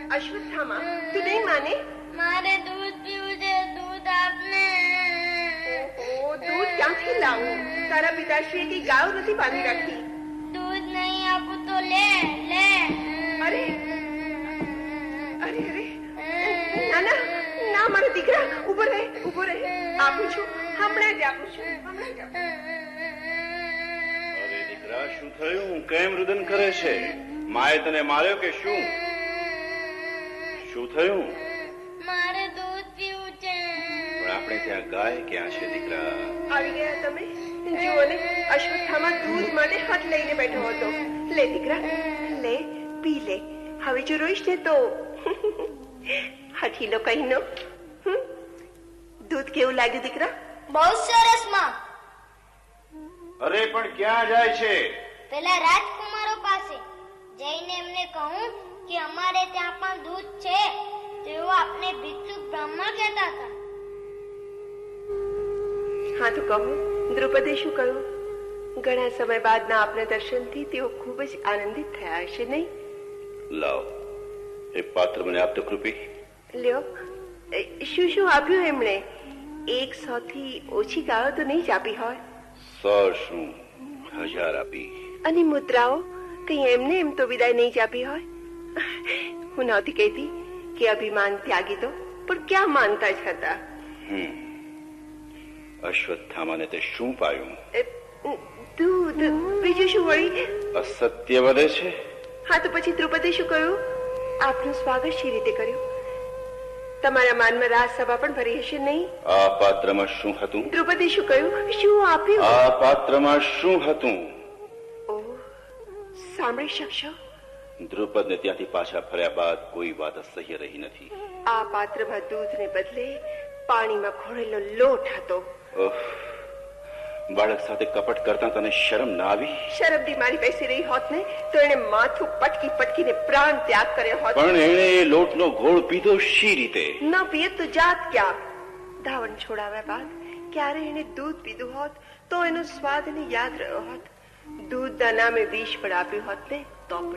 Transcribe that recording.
અશ્વત્થામા, તું નહીં માને? મારે દૂધ પીવું છે, દૂધ આપને. ઓહો, દૂધ ક્યાંથી લાવું? તારા પિતાશ્રીએ કઈ ગાયો નથી બાંધી રાખી. દૂધ નહીં આપું તો લે લે. અરે અરે અરે, ના ના ના મારા દીકરા, ઉભો રહે ઉભો રહે. આપું છું, હમણાં જ આપું છું, હમણાં જ આપું. અરે દીકરા, શું થયું? કેમ રુદન કરે છે? માએ તને માર્યો કે શું? શું થયું? મારે દૂધ પીવું છે. પણ આપણે ત્યાં ગાય ક્યાં છે દીકરા? આવી ગયા તમે? જુઓ ને, અશ્વત્થામા દૂધ માટે હાથ લઈને બેઠો હતો. લે દીકરા, લે પી લે. હવે જો રોઈશ ને તો હઠીલો કહીનો. દૂધ કેવું લાગ્યું દીકરા? બહુ સરસ માં. અરે પણ ક્યાં જાય છે? પેલા રાજકુમારો પાસે જઈને એમને કહું કે અમારે ત્યાં પણ દૂધ છે. તેઓ આપને ભિક્ષુક બ્રાહ્મણ કહેતા હતા. હા તો કહો, દ્રૌપદી શું કહ્યું? ઘણા સમય બાદના આપના દર્શનથી તેઓ ખૂબ જ આનંદિત થયા હશે, નહીં? લાવ, એ પાત્ર મને આપતો કૃપી. લ્યો, શું શું આપ્યું એમણે? 100 થી ઓછી ગાયો તો નહીં જ આપી હોય? 100 શું, 1000 આપી. અને મુદ્રાઓ કઈ એમને એમ તો વિદાય નહીં જ આપી હોય? હું નહોતી કહેતી કે અભિમાન ત્યાગી દો, પણ ક્યાં માનતા જ હતા. અશ્વત્થામાને તે શું પાયું? દૂધ, બીજું શું વળી? અસત્ય વધે છે. હા તો પછી દ્રૌપદી શું કહ્યું? આપનું સ્વાગત શી રીતે કર્યું? તમારા માનમાં રાજસભા પણ ભરી હશે, નહીં? આ પાત્રમાં શું હતું? દ્રૌપદી શું કહ્યું? શું આપ્યું? આ પાત્રમાં શું હતું? ઓહ, સાંભળી શકશો? દ્રુપદને ત્યાંથી પાછા ફર્યા બાદ કોઈ વાત અસહ્ય રહી નથી. આ પાત્રમાં દૂધને બદલે પાણીમાં ઘોળેલો લોટ હતો. બાળક સાથે કપટ કરતા તને શરમ ના આવી? શરમથી મારી બેસી રહી હોત ને તો એને માથું પટકી પટકીને પ્રાણ ત્યાગ કર્યો હોત. પણ એણે એ લોટનો ઘોળ પીધો શી રીતે? ન પીએ તો જાત ક્યાં? ધાવણ છોડાવ્યા બાદ ક્યારે એને દૂધ પીધું હોત તો એનો સ્વાદ એને યાદ રહ્યો હોત. દૂધના નામે વિષ પણ આપ્યું હોત ને તો